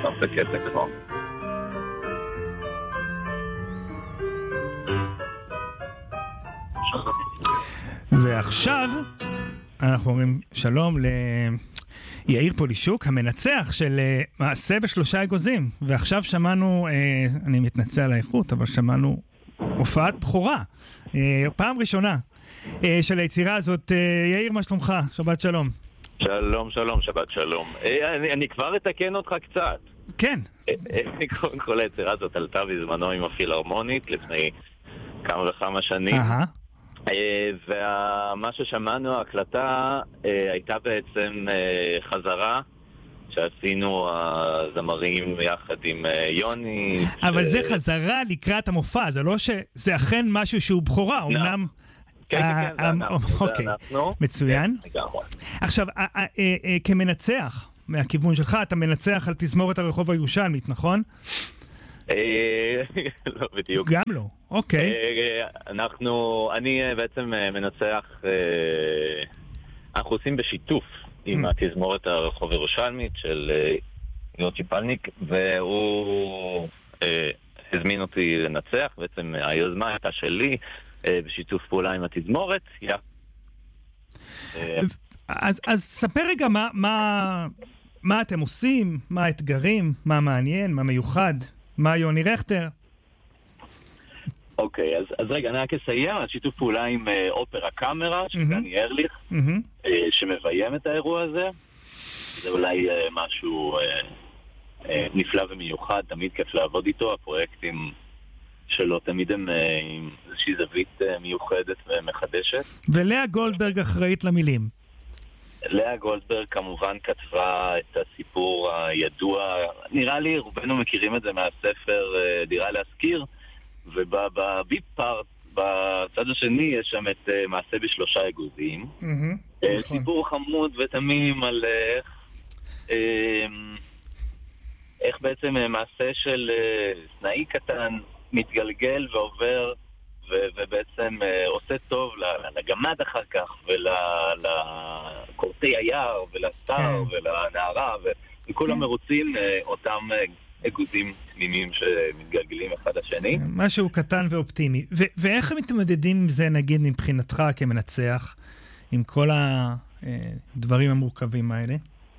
הפסקת כבר. ועכשיו אנחנו אומרים שלום ליאיר פולישוק, המנצח של מעשה בשלושה אגוזים. ועכשיו שמענו, אני מתנצל על האיכות, אבל שמענו הופעת בחורה, פעם ראשונה של היצירה הזאת. יאיר, מה שלומך? שבת שלום. שלום, שלום, שבת שלום. אני כבר אתקן אותך קצת. כן. קודם כל היצירה הזאת עלתה בזמנו עם הפילהרמונית לפני כמה וכמה שנים. ומה ששמענו, ההקלטה הייתה בעצם חזרה שעשינו הזמרים יחד עם יוני. אבל זה חזרה לקראת המופע, זה לא שזה אכן משהו שהוא בחורה, אמנם... כן, אוקיי, מצוין. עכשיו, כמנצח מהכיוון שלך, אתה מנצח על תזמורת הרחוב הירושלמית, נכון? לא בדיוק. גם לא, אוקיי. אני בעצם מנצח, אנחנו עושים בשיתוף עם התזמורת הרחוב הירושלמית של יוצ'י פלניק, והוא הזמין אותי לנצח. בעצם היוזמה הייתה שלי בשיתוף פעולה עם התזמורת. אז ספר רגע מה אתם עושים, מה האתגרים, מה מעניין, מה מיוחד, מה יוני רכטר? אוקיי, אז רגע, אני רק אסיים על שיתוף פעולה עם אופרה קאמרה של דני ארליך, שמביים את האירוע הזה. זה אולי משהו נפלא ומיוחד, תמיד כיף לעבוד איתו. הפרויקטים שלו תמיד הם עם איזושהי זווית מיוחדת ומחדשת. ולאה גולדברג אחראית למילים. לאה גולדברג כמובן כתבה את הסיפור הידוע, נראה לי רובנו מכירים את זה מהספר דירה להזכיר, ובביפ פארט בצד השני יש שם את מעשה בשלושה אגוזים. סיפור חמוד ותמים על איך בעצם מעשה של סנאי קטן מתגלגל ועובר ובעצם עושה טוב לגמד אחר כך ולקורטי היער ולסתר ולנערה וכולם מרוצים אותם אגוזים תמימים שמתגלגלים אחד השני. משהו קטן ואופטימי. ואיך הם מתמודדים עם זה, נגיד, מבחינתך כמנצח, עם כל הדברים המורכבים האלה?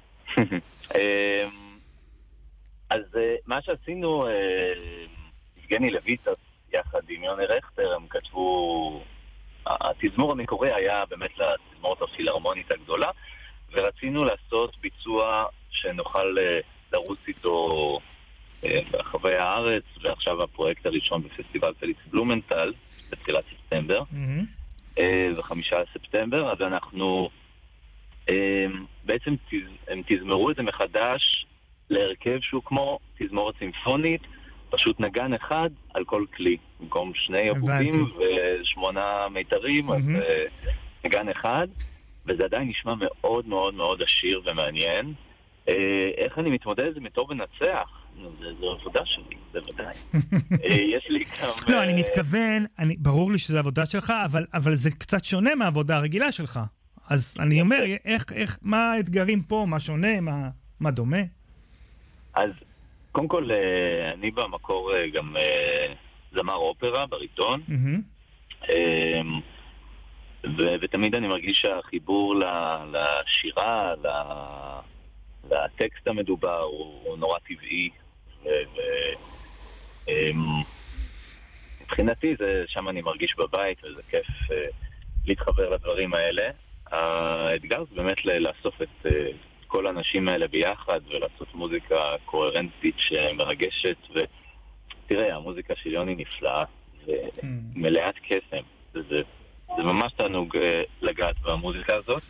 אז מה שעשינו, יבגני לויטס יחד עם יוני רכטר, הם כתבו, התזמור המקורי היה באמת לתזמורת הפילהרמונית הגדולה, ורצינו לעשות ביצוע שנוכל לרוץ איתו ברחבי הארץ, ועכשיו הפרויקט הראשון בפסטיבל פליקס בלומנטל, בתחילת ספטמבר, ו5 ספטמבר, אז אנחנו בעצם הם תזמרו את זה מחדש להרכב שהוא כמו תזמורת סימפונית, פשוט נגן אחד על כל כלי, במקום 2 עבודים ו8 מיתרים, אז נגן אחד, וזה עדיין נשמע מאוד מאוד מאוד עשיר ומעניין. איך אני מתמודד את זה בתור מנצח? זו עבודה שלי, זה ודאי. יש לי גם... לא, אני מתכוון, ברור לי שזה עבודה שלך, אבל זה קצת שונה מהעבודה הרגילה שלך. אז אני אומר, מה האתגרים פה, מה שונה, מה דומה? אז קודם כל, אני במקור גם זמר אופרה, בריטון, ותמיד אני מרגיש שהחיבור לשירה, לטקסט המדובר, הוא נורא טבעי, מבחינתי שם אני מרגיש בבית, וזה כיף להתחבר לדברים האלה. האתגר זה באמת לאסוף את כל האנשים האלה ביחד ולעשות מוזיקה קוהרנטית שמרגשת. ותראה, המוזיקה של יוני נפלאה ומלאת קסם, זה ממש תענוג לגעת במוזיקה הזאת,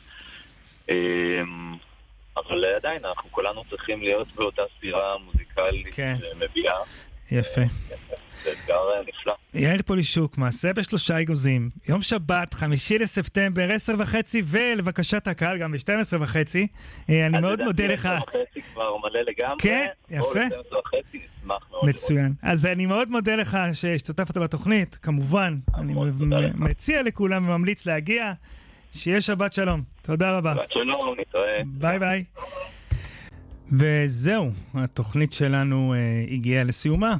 אבל עדיין אנחנו כולנו צריכים להיות באותה ספירה מוזיקלית מביאה. יפה. זה אתגר נפלא. יאיר פולישוק, מעשה בשלושה אגוזים, יום שבת, 5 לספטמבר, 10:30, ולבקשת הקהל גם ב-12:30. אני מאוד מודה לך. 12:30 כבר מלא לגמרי. כן, יפה. 12:30 נשמח מאוד. מצוין. אז אני מאוד מודה לך שהשתתפת בתוכנית, כמובן. אני מציע לכולם וממליץ להגיע. שיהיה שבת שלום. תודה רבה. שבת שלום, נתראה. ביי ביי. וזהו, התוכנית שלנו הגיעה לסיומה.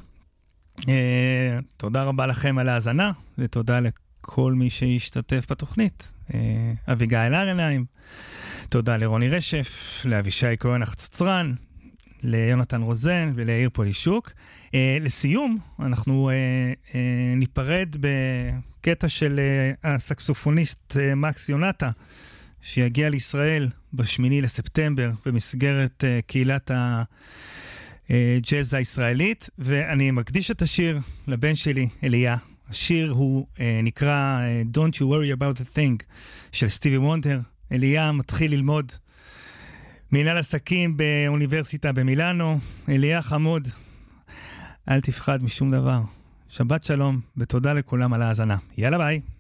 תודה רבה לכם על ההאזנה, ותודה לכל מי שהשתתף בתוכנית. אביגיל ארנהיים, תודה לרוני רשף, לאבישי כהן החצוצרן, ליונתן רוזן וליאיר פולישוק. לסיום, אנחנו ניפרד בקטע של הסקסופוניסט מקס יונטה, שיגיע לישראל ב8 לספטמבר במסגרת קהילת הג'אז הישראלית, ואני מקדיש את השיר לבן שלי, אליה. השיר הוא נקרא Don't You Worry About a Thing של סטיבי וונדר. אליה מתחיל ללמוד מנהל עסקים באוניברסיטה במילאנו. אליה חמוד, אל תפחד משום דבר. שבת שלום ותודה לכולם על ההאזנה. יאללה ביי.